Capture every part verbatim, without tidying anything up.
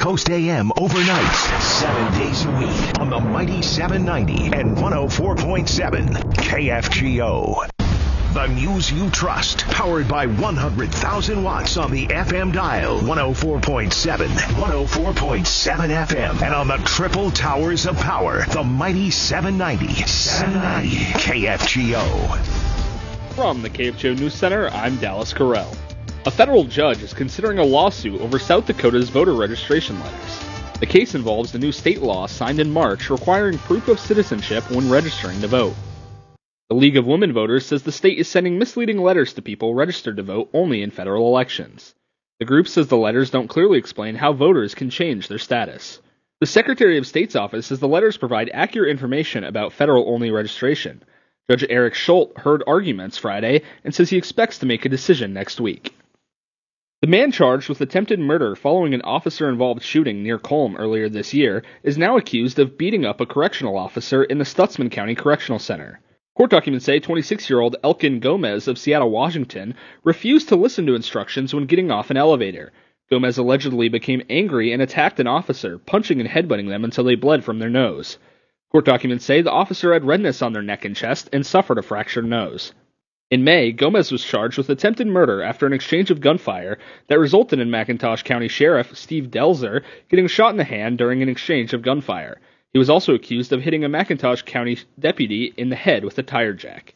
Coast A M overnights, seven days a week on the mighty seven ninety and one oh four point seven K F G O. The news you trust, powered by one hundred thousand watts on the F M dial, one oh four point seven, one oh four point seven F M, and on the triple towers of power, the mighty seven ninety, seven ninety K F G O. From the K F G O News Center, I'm Dallas Carell. A federal judge is considering a lawsuit over South Dakota's voter registration letters. The case involves the new state law signed in March requiring proof of citizenship when registering to vote. The League of Women Voters says the state is sending misleading letters to people registered to vote only in federal elections. The group says the letters don't clearly explain how voters can change their status. The Secretary of State's office says the letters provide accurate information about federal-only registration. Judge Eric Schultz heard arguments Friday and says he expects to make a decision next week. The man charged with attempted murder following an officer-involved shooting near Culm earlier this year is now accused of beating up a correctional officer in the Stutsman County Correctional Center. Court documents say twenty-six-year-old Elkin Gomez of Seattle, Washington, refused to listen to instructions when getting off an elevator. Gomez allegedly became angry and attacked an officer, punching and headbutting them until they bled from their nose. Court documents say the officer had redness on their neck and chest and suffered a fractured nose. In May, Gomez was charged with attempted murder after an exchange of gunfire that resulted in McIntosh County Sheriff Steve Delzer getting shot in the hand during an exchange of gunfire. He was also accused of hitting a McIntosh County deputy in the head with a tire jack.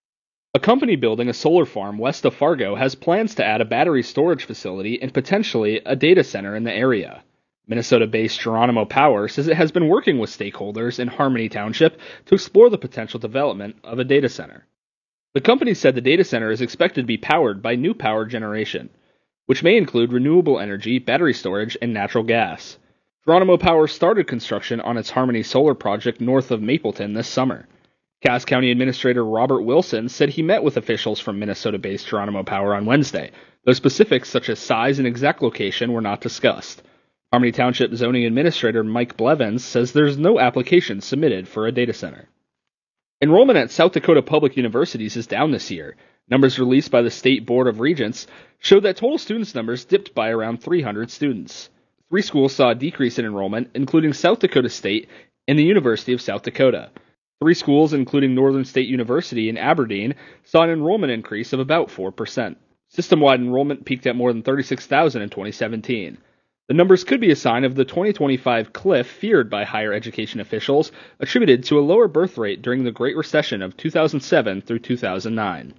A company building a solar farm west of Fargo has plans to add a battery storage facility and potentially a data center in the area. Minnesota-based Geronimo Power says it has been working with stakeholders in Harmony Township to explore the potential development of a data center. The company said the data center is expected to be powered by new power generation, which may include renewable energy, battery storage, and natural gas. Geronimo Power started construction on its Harmony Solar project north of Mapleton this summer. Cass County Administrator Robert Wilson said he met with officials from Minnesota-based Geronimo Power on Wednesday, though specifics such as size and exact location were not discussed. Harmony Township Zoning Administrator Mike Blevins says there's no application submitted for a data center. Enrollment at South Dakota Public Universities is down this year. Numbers released by the State Board of Regents show that total students numbers dipped by around three hundred students. Three schools saw a decrease in enrollment, including South Dakota State and the University of South Dakota. Three schools, including Northern State University in Aberdeen, saw an enrollment increase of about four percent. System-wide enrollment peaked at more than thirty-six thousand in twenty seventeen. The numbers could be a sign of the twenty twenty-five cliff feared by higher education officials, attributed to a lower birth rate during the Great Recession of two thousand seven through two thousand nine.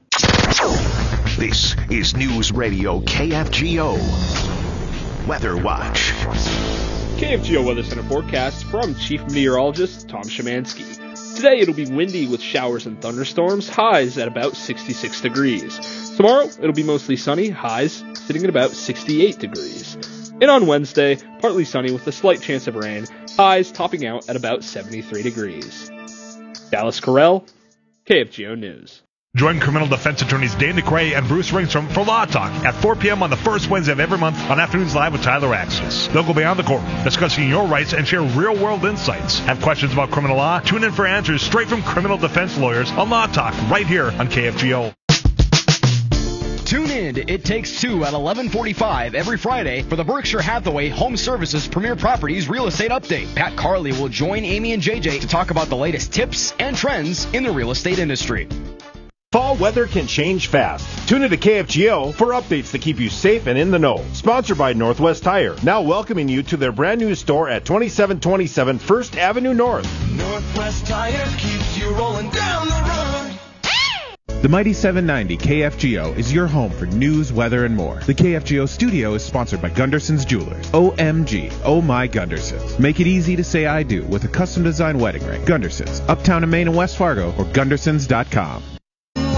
This is News Radio K F G O. Weather Watch. K F G O Weather Center forecast from Chief Meteorologist Tom Szymanski. Today it'll be windy with showers and thunderstorms, highs at about sixty-six degrees. Tomorrow it'll be mostly sunny, highs sitting at about sixty-eight degrees. And on Wednesday, partly sunny with a slight chance of rain, highs topping out at about seventy-three degrees. Dallas Carell, K F G O News. Join criminal defense attorneys Dane DeCray and Bruce Ringstrom for Law Talk at four p.m. on the first Wednesday of every month on Afternoons Live with Tyler Axis. They'll go beyond the courtroom, discussing your rights and share real-world insights. Have questions about criminal law? Tune in for answers straight from criminal defense lawyers on Law Talk right here on K F G O. Tune in to It Takes Two at eleven forty-five every Friday for the Berkshire Hathaway Home Services Premier Properties Real Estate Update. Pat Carley will join Amy and J J to talk about the latest tips and trends in the real estate industry. Fall weather can change fast. Tune in to K F G O for updates that keep you safe and in the know. Sponsored by Northwest Tire, now welcoming you to their brand new store at twenty-seven twenty-seven First Avenue North. Northwest Tire keeps you rolling down the road. The Mighty seven ninety K F G O is your home for news, weather, and more. The K F G O studio is sponsored by Gunderson's Jewelers. O M G, oh my Gundersons. Make it easy to say I do with a custom designed wedding ring. Gundersons, uptown in Maine and West Fargo, or gundersons dot com.